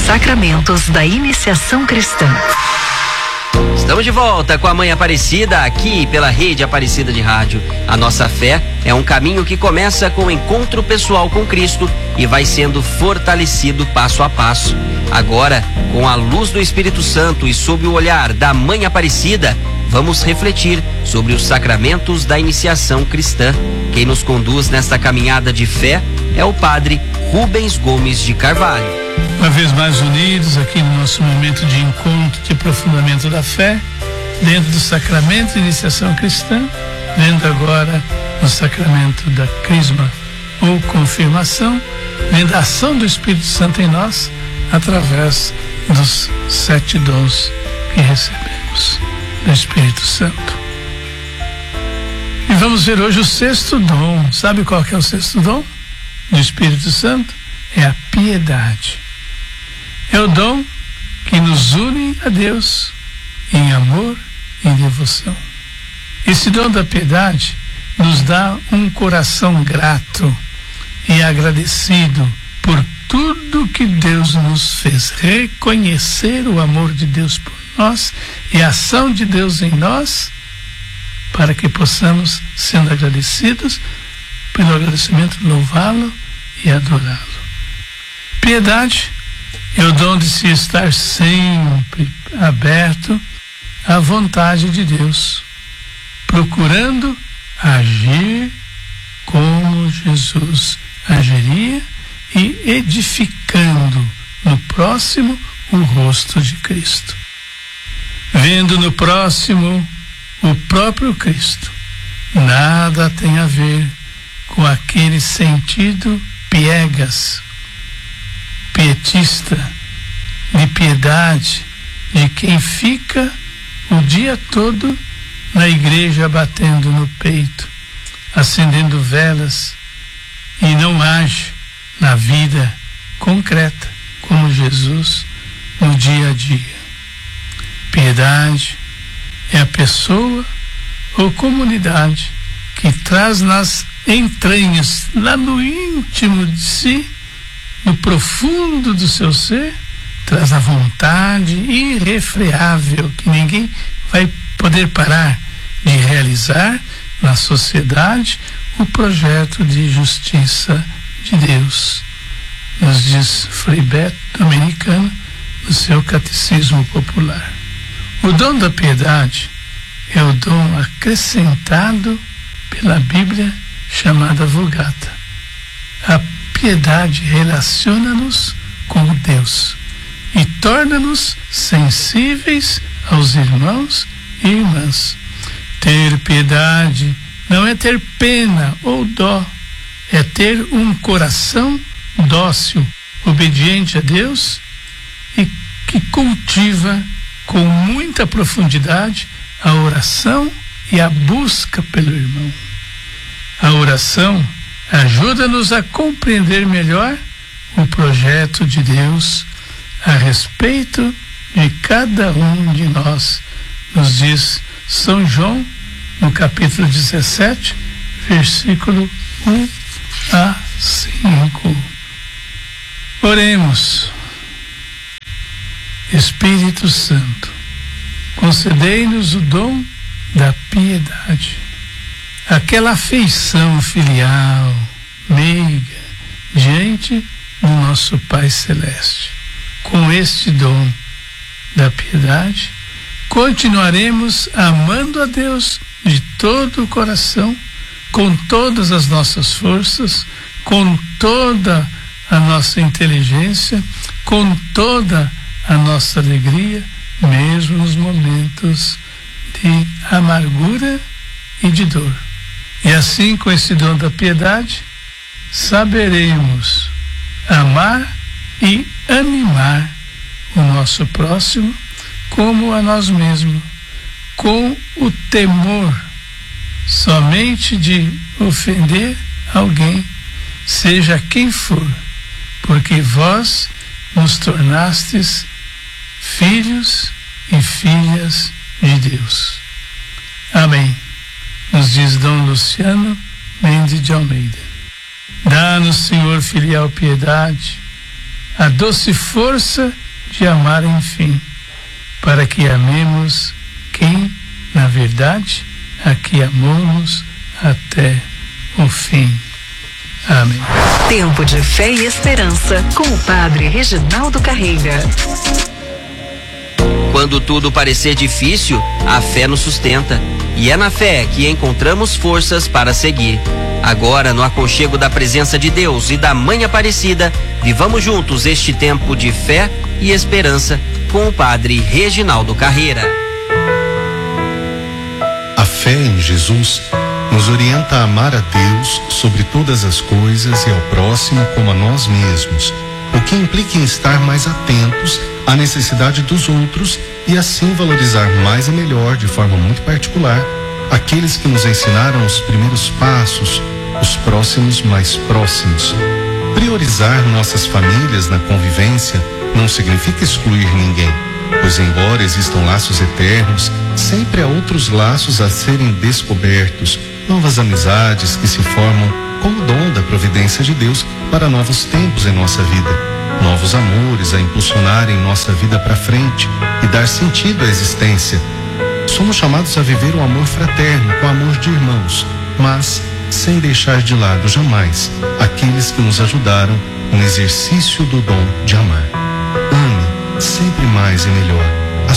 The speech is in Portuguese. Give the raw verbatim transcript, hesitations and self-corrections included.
sacramentos da iniciação cristã. Estamos de volta com a Mãe Aparecida, aqui pela Rede Aparecida de Rádio. A nossa fé é um caminho que começa com o encontro pessoal com Cristo e vai sendo fortalecido passo a passo. Agora, com a luz do Espírito Santo e sob o olhar da Mãe Aparecida, vamos refletir sobre os sacramentos da iniciação cristã. Quem nos conduz nesta caminhada de fé é o Padre Rubens Gomes de Carvalho. Uma vez mais unidos aqui no nosso momento de encontro, de aprofundamento da fé, dentro do sacramento de iniciação cristã, vendo agora no sacramento da crisma ou confirmação, vendo a ação do Espírito Santo em nós, através dos sete dons que recebemos do Espírito Santo. E vamos ver hoje o sexto dom. Sabe qual que é o sexto dom do Espírito Santo? É a piedade. É o dom que nos une a Deus em amor e em devoção. Esse dom da piedade nos dá um coração grato e agradecido por tudo que Deus nos fez. Reconhecer o amor de Deus por nós e a ação de Deus em nós, para que possamos, sendo agradecidos, pelo agradecimento, louvá-lo e adorá-lo. Piedade é o dom de se estar sempre aberto à vontade de Deus, procurando agir como Jesus agiria e edificando no próximo o rosto de Cristo. Vendo no próximo o próprio Cristo, nada tem a ver com aquele sentido piegas, pietista, de piedade, de quem fica o dia todo na igreja batendo no peito, acendendo velas e não age na vida concreta como Jesus no dia a dia. Piedade é a pessoa ou comunidade que traz nas entranhas, lá no íntimo de si, no profundo do seu ser, traz a vontade irrefreável que ninguém vai poder parar de realizar na sociedade o projeto de justiça de Deus. Nos diz Frei Beto, dominicano, no seu Catecismo Popular. O dom da piedade é o dom acrescentado pela Bíblia chamada Vulgata. A piedade relaciona-nos com Deus e torna-nos sensíveis aos irmãos e irmãs. Ter piedade não é ter pena ou dó, é ter um coração dócil, obediente a Deus e que cultiva com muita profundidade a oração e a busca pelo irmão. A oração ajuda-nos a compreender melhor o projeto de Deus a respeito de cada um de nós, nos diz São João, no capítulo dezessete, versículo um a cinco. Oremos. Espírito Santo, concedei-nos o dom da piedade, aquela afeição filial, meiga, diante do nosso Pai Celeste. Com este dom da piedade, continuaremos amando a Deus de todo o coração, com todas as nossas forças, com toda a nossa inteligência, com toda a nossa alegria, mesmo nos momentos de amargura e de dor. E assim, com esse dom da piedade, saberemos amar e animar o nosso próximo como a nós mesmos, com o temor somente de ofender alguém, seja quem for, porque vós nos tornastes filhos e filhas de Deus. Amém. Nos diz Dom Luciano Mendes de Almeida. Dá-nos, Senhor, filial piedade, a doce força de amar enfim, para que amemos quem, na verdade, aqui amamos até o fim. Amém. Tempo de fé e esperança com o Padre Reginaldo Carreira. Quando tudo parecer difícil, a fé nos sustenta. E é na fé que encontramos forças para seguir. Agora, no aconchego da presença de Deus e da Mãe Aparecida, vivamos juntos este tempo de fé e esperança com o Padre Reginaldo Carreira. A fé em Jesus nos orienta a amar a Deus sobre todas as coisas e ao próximo como a nós mesmos, o que implica em estar mais atentos à necessidade dos outros e assim valorizar mais e melhor, de forma muito particular, aqueles que nos ensinaram os primeiros passos, os próximos mais próximos. Priorizar nossas famílias na convivência não significa excluir ninguém, pois embora existam laços eternos, sempre há outros laços a serem descobertos, novas amizades que se formam como dom da providência de Deus para novos tempos em nossa vida, novos amores a impulsionarem nossa vida para frente e dar sentido à existência. Somos chamados a viver um amor fraterno com amor de irmãos, mas sem deixar de lado jamais aqueles que nos ajudaram no exercício do dom de amar. Ame sempre mais e melhor.